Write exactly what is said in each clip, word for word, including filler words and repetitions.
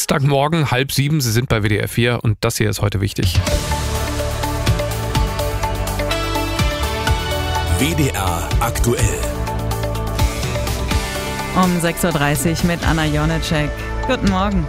Dienstagmorgen, halb sieben, Sie sind bei W D R vier und das hier ist heute wichtig. W D R aktuell. Um sechs Uhr dreißig mit Anna Jonecek. Guten Morgen.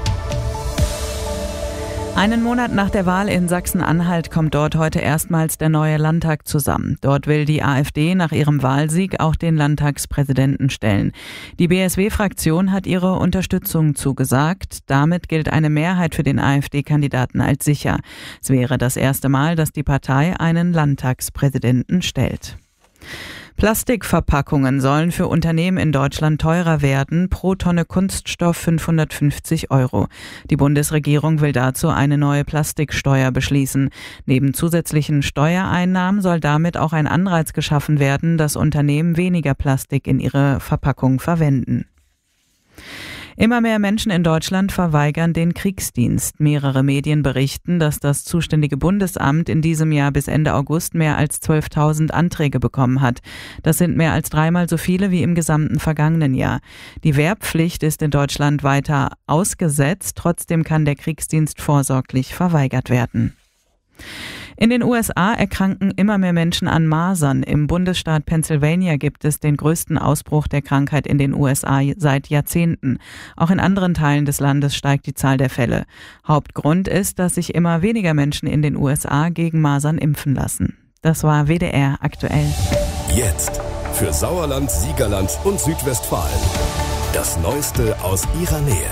Einen Monat nach der Wahl in Sachsen-Anhalt kommt dort heute erstmals der neue Landtag zusammen. Dort will die AfD nach ihrem Wahlsieg auch den Landtagspräsidenten stellen. Die B S W-Fraktion hat ihre Unterstützung zugesagt. Damit gilt eine Mehrheit für den AfD-Kandidaten als sicher. Es wäre das erste Mal, dass die Partei einen Landtagspräsidenten stellt. Plastikverpackungen sollen für Unternehmen in Deutschland teurer werden, pro Tonne Kunststoff fünfhundertfünfzig Euro. Die Bundesregierung will dazu eine neue Plastiksteuer beschließen. Neben zusätzlichen Steuereinnahmen soll damit auch ein Anreiz geschaffen werden, dass Unternehmen weniger Plastik in ihre Verpackung verwenden. Immer mehr Menschen in Deutschland verweigern den Kriegsdienst. Mehrere Medien berichten, dass das zuständige Bundesamt in diesem Jahr bis Ende August mehr als zwölftausend Anträge bekommen hat. Das sind mehr als dreimal so viele wie im gesamten vergangenen Jahr. Die Wehrpflicht ist in Deutschland weiter ausgesetzt. Trotzdem kann der Kriegsdienst vorsorglich verweigert werden. In den U S A erkranken immer mehr Menschen an Masern. Im Bundesstaat Pennsylvania gibt es den größten Ausbruch der Krankheit in den U S A seit Jahrzehnten. Auch in anderen Teilen des Landes steigt die Zahl der Fälle. Hauptgrund ist, dass sich immer weniger Menschen in den U S A gegen Masern impfen lassen. Das war W D R aktuell. Jetzt für Sauerland, Siegerland und Südwestfalen. Das Neueste aus Ihrer Nähe.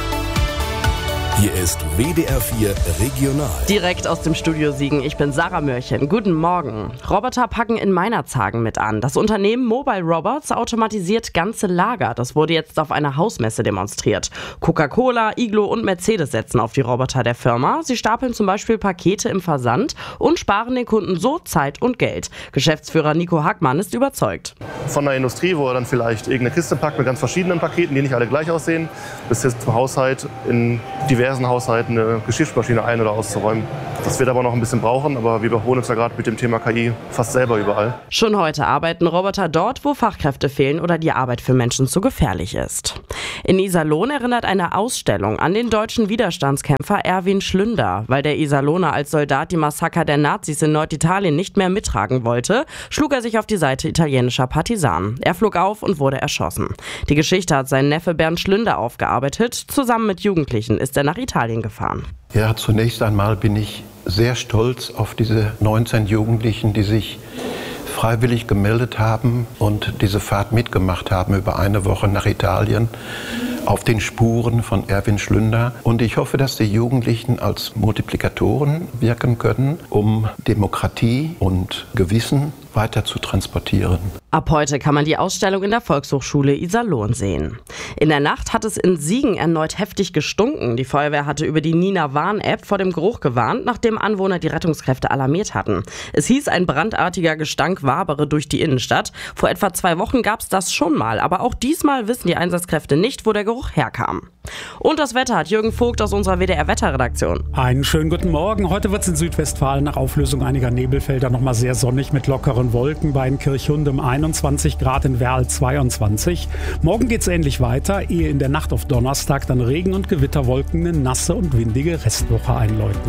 Hier ist W D R vier Regional. Direkt aus dem Studio Siegen. Ich bin Sarah Mörchen. Guten Morgen. Roboter packen in Meinerzhagen mit an. Das Unternehmen Mobile Robots automatisiert ganze Lager. Das wurde jetzt auf einer Hausmesse demonstriert. Coca-Cola, Iglo und Mercedes setzen auf die Roboter der Firma. Sie stapeln zum Beispiel Pakete im Versand und sparen den Kunden so Zeit und Geld. Geschäftsführer Nico Hackmann ist überzeugt. Von der Industrie, wo er dann vielleicht irgendeine Kiste packt mit ganz verschiedenen Paketen, die nicht alle gleich aussehen, bis jetzt zum Haushalt in diversen Haushalten eine Geschirrspülmaschine ein- oder auszuräumen. Das wird aber noch ein bisschen brauchen, aber wir überholen uns ja gerade mit dem Thema K I fast selber überall. Schon heute arbeiten Roboter dort, wo Fachkräfte fehlen oder die Arbeit für Menschen zu gefährlich ist. In Iserlohn erinnert eine Ausstellung an den deutschen Widerstandskämpfer Erwin Schlünder. Weil der Iserlohner als Soldat die Massaker der Nazis in Norditalien nicht mehr mittragen wollte, schlug er sich auf die Seite italienischer Partisanen. Er flog auf und wurde erschossen. Die Geschichte hat sein Neffe Bernd Schlünder aufgearbeitet. Zusammen mit Jugendlichen ist er nach Italien gefahren. Ja, zunächst einmal bin ich sehr stolz auf diese neunzehn Jugendlichen, die sich freiwillig gemeldet haben und diese Fahrt mitgemacht haben über eine Woche nach Italien auf den Spuren von Erwin Schlünder. Und ich hoffe, dass die Jugendlichen als Multiplikatoren wirken können, um Demokratie und Gewissen weiter zu transportieren. Ab heute kann man die Ausstellung in der Volkshochschule Iserlohn sehen. In der Nacht hat es in Siegen erneut heftig gestunken. Die Feuerwehr hatte über die Nina-Warn-App vor dem Geruch gewarnt, nachdem Anwohner die Rettungskräfte alarmiert hatten. Es hieß, ein brandartiger Gestank wabere durch die Innenstadt. Vor etwa zwei Wochen gab es das schon mal, aber auch diesmal wissen die Einsatzkräfte nicht, wo der Geruch herkam. Und das Wetter hat Jürgen Vogt aus unserer W D R-Wetterredaktion. Einen schönen guten Morgen. Heute wird es in Südwestfalen nach Auflösung einiger Nebelfelder nochmal sehr sonnig mit lockeren Wolken. Bei Kirchhundem einundzwanzig Grad, in Werl zweiundzwanzig. Morgen geht es ähnlich weiter, ehe in der Nacht auf Donnerstag dann Regen- und Gewitterwolken eine nasse und windige Restwoche einläuten.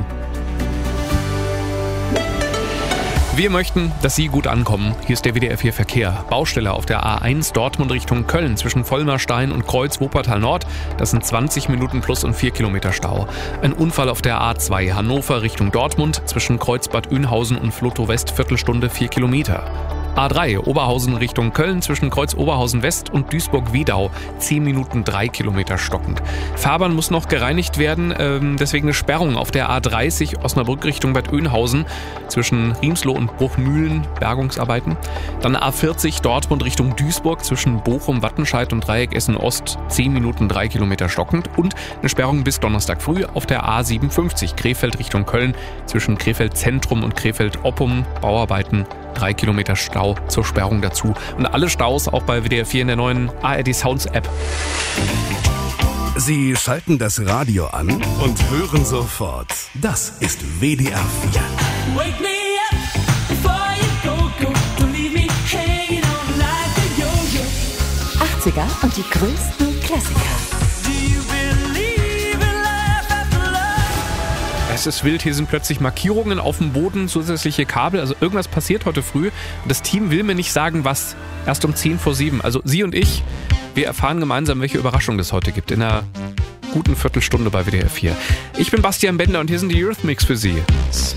Wir möchten, dass Sie gut ankommen. Hier ist der W D R vier Verkehr. Baustelle auf der A eins Dortmund Richtung Köln zwischen Vollmerstein und Kreuz Wuppertal Nord. Das sind zwanzig Minuten plus und vier Kilometer Stau. Ein Unfall auf der A zwei Hannover Richtung Dortmund zwischen Kreuz Bad Oeynhausen und Flotow West Viertelstunde vier Kilometer. A drei Oberhausen Richtung Köln zwischen Kreuz Oberhausen West und Duisburg-Wiedau. zehn Minuten drei Kilometer stockend. Fahrbahn muss noch gereinigt werden, ähm, deswegen eine Sperrung auf der A dreißig Osnabrück Richtung Bad Oeynhausen zwischen Riemsloh und Bruchmühlen, Bergungsarbeiten. Dann A vierzig Dortmund Richtung Duisburg zwischen Bochum, Wattenscheid und Dreieck Essen Ost. zehn Minuten drei Kilometer stockend. Und eine Sperrung bis Donnerstag früh auf der A siebenundfünfzig Krefeld Richtung Köln zwischen Krefeld Zentrum und Krefeld Oppum. Bauarbeiten. Drei Kilometer Stau zur Sperrung dazu. Und alle Staus auch bei W D R vier in der neuen A R D Sounds App. Sie schalten das Radio an und hören sofort. Das ist W D R vier. Wake me up before you go, go. Don't leave me hanging on like a yo-yo. achtziger und die größten Klassiker. Do you believe in love? es ist wild, hier sind plötzlich Markierungen auf dem Boden, zusätzliche Kabel, also irgendwas passiert heute früh. Das Team will mir nicht sagen, was. Erst um zehn vor sieben. Also Sie und ich, wir erfahren gemeinsam, welche Überraschung es heute gibt. In einer guten Viertelstunde bei W D R vier. Ich bin Bastian Bender und hier sind die Eurythmics für Sie.